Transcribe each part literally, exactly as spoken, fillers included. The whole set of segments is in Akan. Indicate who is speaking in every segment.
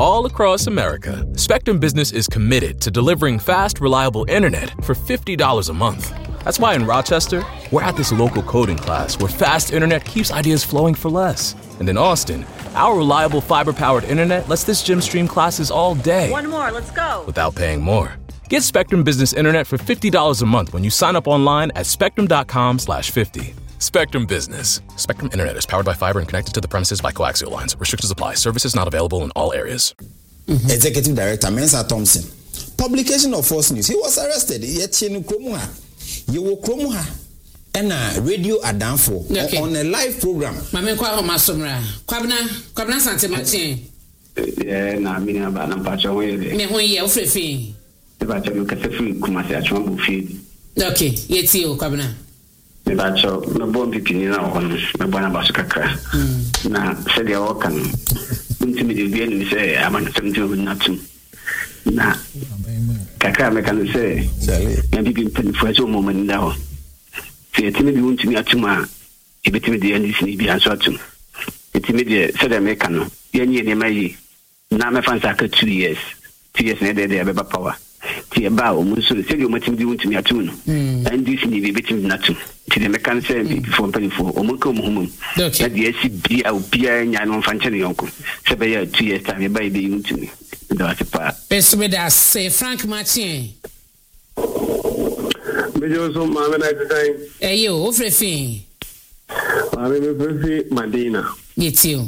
Speaker 1: All across America, Spectrum Business is committed to delivering fast, reliable internet for fifty dollars a month. That's why in Rochester, we're at this local coding class where fast internet keeps ideas flowing for less. And in Austin, our reliable fiber-powered internet lets this gym stream classes all day.
Speaker 2: One more, let's go.
Speaker 1: Without paying more. Get Spectrum Business Internet for fifty dollars a month when you sign up online at spectrum.com slash 50. Spectrum Business. Spectrum Internet is powered by fiber and connected to the premises by coaxial lines. Restrictions apply. Services not available in all areas.
Speaker 3: Mm-hmm. Executive Director Mensa Thompson. Publication of false news. He was arrested. Yechinu Kromuha. Yewo Kromuha. And a radio Adamfo okay. on a live program.
Speaker 4: Mame kwa ho masomra. Kwabna, kwabna sante matin.
Speaker 5: Eh na mi na ba na pacha ho yele.
Speaker 4: Me ho ye ofrefi.
Speaker 5: E ba cha mi ka sefi kuma se achwa bu fi.
Speaker 4: Okay, yeti o kwabna.
Speaker 5: Me ba cha na bo mpipini na ho no. Me bo na ba so kakra. Na se de o kan. Ntimi de bi ni se aman semti ho na tum. Na kakra me kan se. Ya bi bi mpini fo so mo mani da ho. Se etimi bi untimi atuma e betimi de andi sini bi anso atum etimi de se de meka no ye nye ne mai na me fansa ka two years two years ne de de be power ti e ba o mu so se de o matimi de untimi atum no andi sini bi betimi na atum ti de meka no se bi fo mpani fo o mu ka mu humum na de esi bi a obi a nya no fanche ne yonko se be ya two years time e ba e be untimi do atipa
Speaker 4: pesme da se Frank Martin.
Speaker 6: Mejo so ma na design.
Speaker 4: Eh yo, ofrefi.
Speaker 6: Ma me ofrefi Madina.
Speaker 4: Yetio.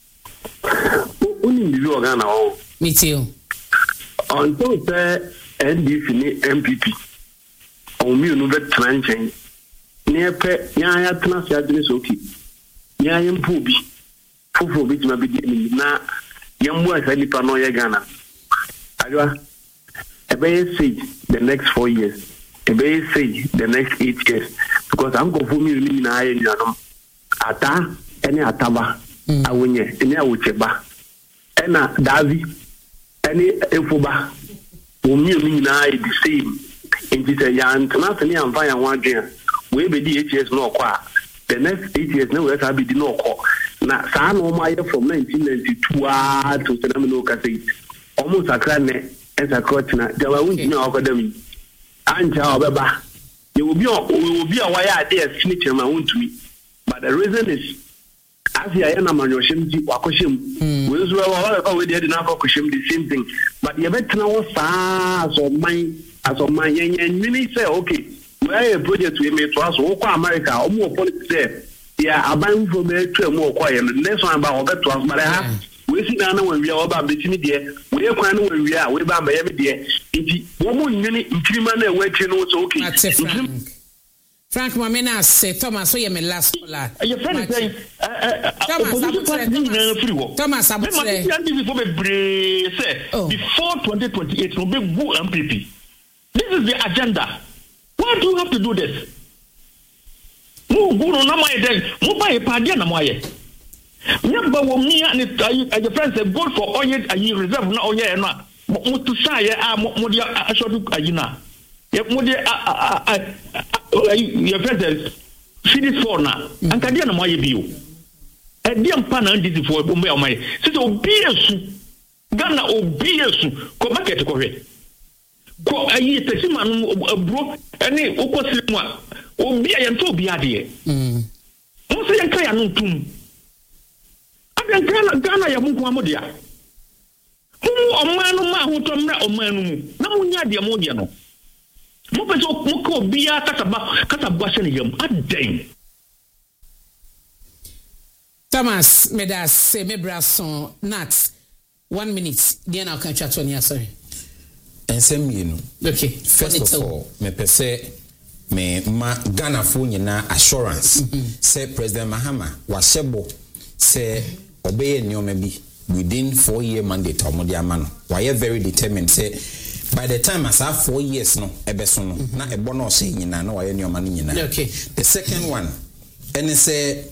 Speaker 6: Uni ndi organa o.
Speaker 4: Metio.
Speaker 6: On to say N D C ni M P P. On mi unu bet tranchen. Ne pe nya ya tna sia dire soki. Nya ya mpu bi. Fofo bi ma bi ni na yambu asa ni pa no ye Ghana. Alwa. Ebe say the next four years. Ebe say the next eight years because I'm going for me ni na aye ni anom ata ene ataba awonye ene awocheba ena davi ene efuba o mi ni na aye the same enti say ya ntna se ni amfa ya wadwen we be di eight years no kwa the next eight years na we have be di no kwa na sa na o ma ye from nineteen ninety-two ah to seven ka say almost akra ne esa krotina de wa wunti na okodam anja obeba you will be we will be a wire there snitch ma wontumi but the reason is as ya na manyoshim ji wakoshim we zo wa wa we dey na akoshim the same thing but you better wo sa so man as o man yen yen mini say okay we a project we me to aso wo kwa America o mo politics there ya aban fo be twa mo kwa yen next one ba o beto aso mare ha we si na na we wi oba betimi de we kwan na we wi a we ba ba ye de enti wo mo nyini ntirima na we twi no so okay
Speaker 4: Frank Mamena say Thomas so ye me last caller
Speaker 6: your friend is saying
Speaker 4: Thomas Thomas Abutre
Speaker 6: before be bre say before twenty twenty-eight no be go M P P. This is the agenda. Why do you have to do this? Mo go no na my den mo ba e pade na mo aye nyamba wo mi ani your friend say go for oye ayi reserve na oye no mo to say a mo dia ashodu ayina ye mo dia your friend says finish for na anka dia na mo aye bio e dia mpa na ndidi for mo ya mai say obi esu Ghana obi esu ko market ko hwe ko ayi tesima no bro ani okosiri mu a obi aye nto obi ade mm mo say yanka ya no ntum Ghana Ghana ya mungu amodia. Mu omanu ma hoto mra omanu mu. Na munya de amodia no. Mo pe so mo ko bia takaba kata boase ne yam aden.
Speaker 4: Thomas Medas se mebrason nat one minute. Dia na kan chat on sorry.
Speaker 3: Ensem yenu.
Speaker 4: Okay.
Speaker 3: First of all, me pese me ma Ghana fo nyina assurance. Mm-hmm. Say President Mahama wa shebo say obey nyoma bi within four year mandate omodi amano why very determined say by the time as have four years no ebeso no na ebo no say nyina na why nyoma no nyina.
Speaker 4: Okay.
Speaker 3: The second one and say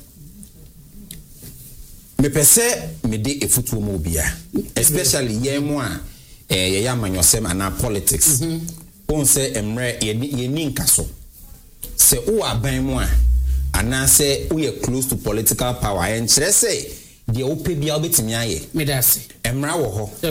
Speaker 3: me pese me de efutuo mo bia especially yemu a eh ye yamanyosem ana politics on say emre ye ni nkaso say o aban mu a ana say we are close to political power and chere say the ope bia obetimi aye
Speaker 4: me dase
Speaker 3: emra wo ho